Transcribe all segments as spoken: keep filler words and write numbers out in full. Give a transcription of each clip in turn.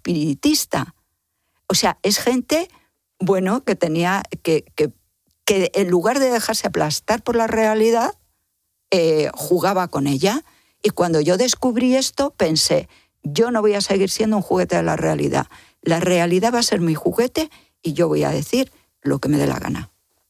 espiritista. O sea, es gente, bueno, que tenía que, que, que en lugar de dejarse aplastar por la realidad, eh, jugaba con ella. Y cuando yo descubrí esto, pensé, yo no voy a seguir siendo un juguete de la realidad. La realidad va a ser mi juguete y yo voy a decir lo que me dé la gana.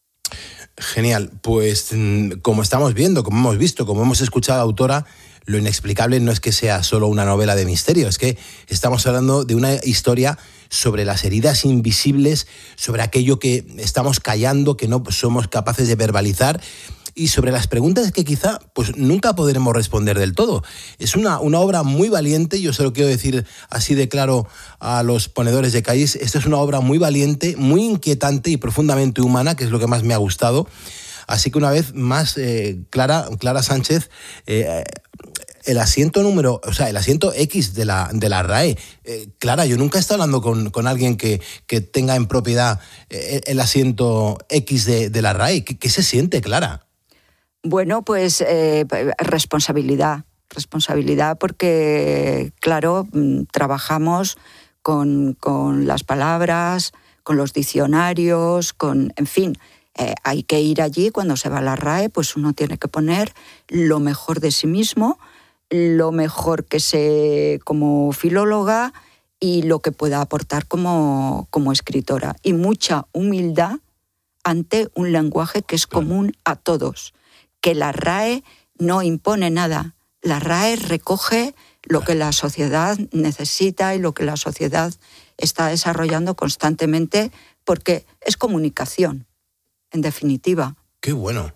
Genial. Pues como estamos viendo, como hemos visto, como hemos escuchado, autora, lo inexplicable no es que sea solo una novela de misterio, es que estamos hablando de una historia sobre las heridas invisibles, sobre aquello que estamos callando, que no somos capaces de verbalizar, y sobre las preguntas que quizá pues nunca podremos responder del todo. Es una, una obra muy valiente, yo se lo quiero decir así de claro a los ponedores de calles, esta es una obra muy valiente, muy inquietante y profundamente humana, que es lo que más me ha gustado. Así que una vez más, eh, Clara, Clara Sánchez, eh, el asiento número, o sea, el asiento X de la, de la R A E. Eh, Clara, yo nunca he estado hablando con, con alguien que, que tenga en propiedad eh, el asiento X de, de la R A E. ¿Qué, qué se siente, Clara? Bueno, pues eh, responsabilidad, responsabilidad porque, claro, trabajamos con, con las palabras, con los diccionarios, con, en fin, eh, hay que ir allí cuando se va a la R A E, pues uno tiene que poner lo mejor de sí mismo, lo mejor que sé como filóloga y lo que pueda aportar como, como escritora. Y mucha humildad ante un lenguaje que es común a todos. Que la R A E no impone nada. La R A E recoge lo que la sociedad necesita y lo que la sociedad está desarrollando constantemente porque es comunicación, en definitiva. ¡Qué bueno!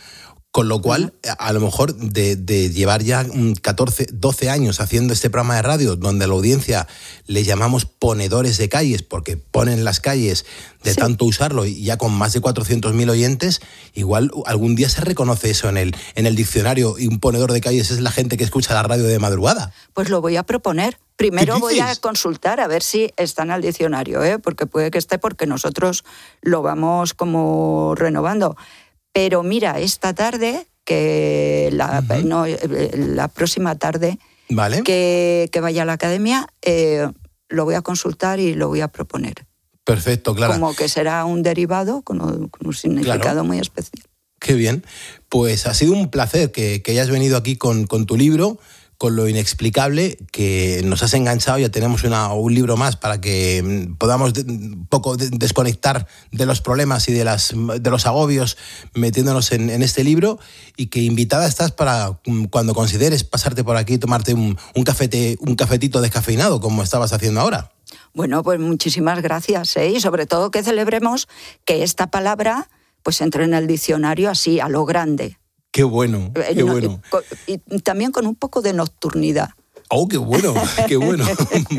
Con lo cual, a lo mejor de, de llevar ya catorce, doce años haciendo este programa de radio, donde a la audiencia le llamamos ponedores de calles, porque ponen las calles de sí. tanto usarlo, y ya con más de cuatrocientos mil oyentes, igual algún día se reconoce eso en el, en el diccionario, y un ponedor de calles es la gente que escucha la radio de madrugada. Pues lo voy a proponer. Primero voy a consultar a ver si está en el diccionario, ¿eh? Porque puede que esté, porque nosotros lo vamos como renovando. Pero mira, esta tarde, que la, uh-huh. no, la próxima tarde vale. que, que vaya a la academia, eh, lo voy a consultar y lo voy a proponer. Perfecto, Clara. Como que será un derivado con un, con un significado claro. muy especial. Qué bien. Pues ha sido un placer que, que hayas venido aquí con, con tu libro, con lo inexplicable, que nos has enganchado. Ya tenemos una, un libro más para que podamos un poco de, desconectar de los problemas y de, las, de los agobios metiéndonos en, en este libro, y que invitada estás para cuando consideres pasarte por aquí y tomarte un, un, cafete, un cafetito descafeinado, como estabas haciendo ahora. Bueno, pues muchísimas gracias, ¿eh? Y sobre todo que celebremos que esta palabra pues entre en el diccionario así, a lo grande. Qué bueno, qué no, bueno. Y, y también con un poco de nocturnidad. ¡Oh, qué bueno, qué bueno!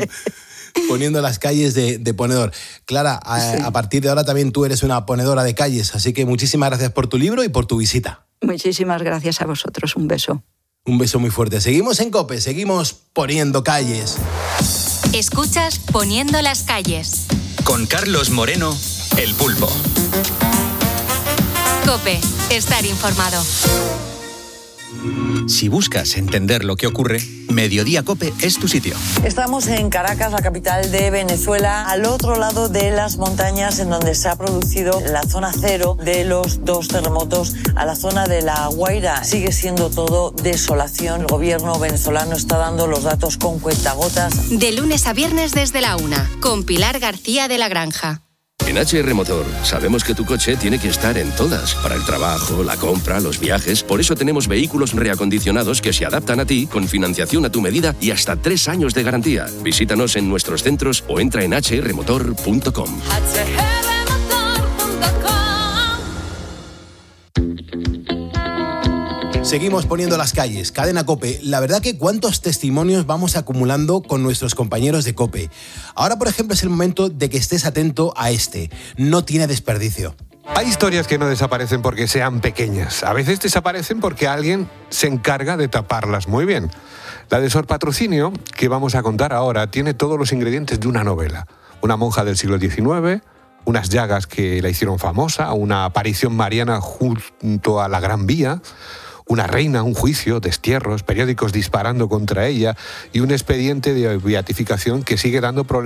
Poniendo las calles de, de ponedor. Clara, a, sí. a partir de ahora también tú eres una ponedora de calles, así que muchísimas gracias por tu libro y por tu visita. Muchísimas gracias a vosotros, un beso. Un beso muy fuerte. Seguimos en COPE, seguimos poniendo calles. Escuchas Poniendo las calles. Con Carlos Moreno, El Pulpo. COPE, estar informado. Si buscas entender lo que ocurre, Mediodía COPE es tu sitio. Estamos en Caracas, la capital de Venezuela, al otro lado de las montañas en donde se ha producido la zona cero de los dos terremotos. A la zona de La Guaira sigue siendo todo desolación. El gobierno venezolano está dando los datos con cuentagotas. De lunes a viernes desde la una, con Pilar García de la Granja. En H R Motor sabemos que tu coche tiene que estar en todas, para el trabajo, la compra, los viajes. Por eso tenemos vehículos reacondicionados que se adaptan a ti, con financiación a tu medida y hasta tres años de garantía. Visítanos en nuestros centros o entra en h r motor punto com. h r motor punto com. Seguimos poniendo las calles, Cadena COPE. La verdad que cuántos testimonios vamos acumulando con nuestros compañeros de COPE. Ahora, por ejemplo, es el momento de que estés atento a este. No tiene desperdicio. Hay historias que no desaparecen porque sean pequeñas. A veces desaparecen porque alguien se encarga de taparlas muy bien. La de Sor Patrocinio, que vamos a contar ahora, tiene todos los ingredientes de una novela. Una monja del siglo diecinueve, unas llagas que la hicieron famosa, una aparición mariana junto a la Gran Vía, una reina, un juicio, destierros, periódicos disparando contra ella y un expediente de beatificación que sigue dando problemas